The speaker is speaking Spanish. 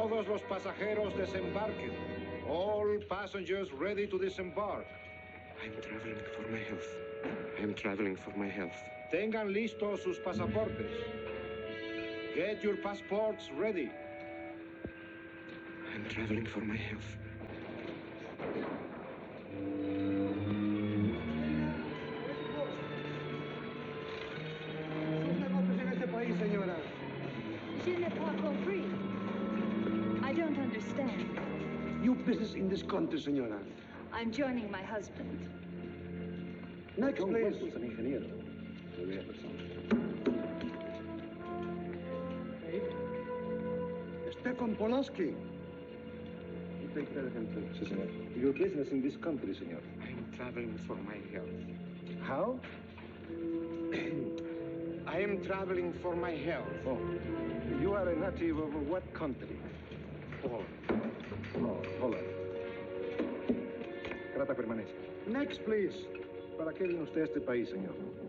Todos los pasajeros desembarquen. All passengers ready to disembark. I'm traveling for my health. I'm traveling for my health. Tengan listos sus pasaportes. Get your passports ready. I'm traveling for my health. Je n'ai pas compris. I don't understand. You business in this country, señora. I'm joining my husband. Next, please. Stefan Polaski. You take care of him, too. Sí, señor. Your business in this country, señor. I'm traveling for my health. How? I am traveling for my health. Oh. You are a native of what country? Poland. Oh, Holland. Trata permanece. Next, please. ¿Para qué vino usted a este país, señor?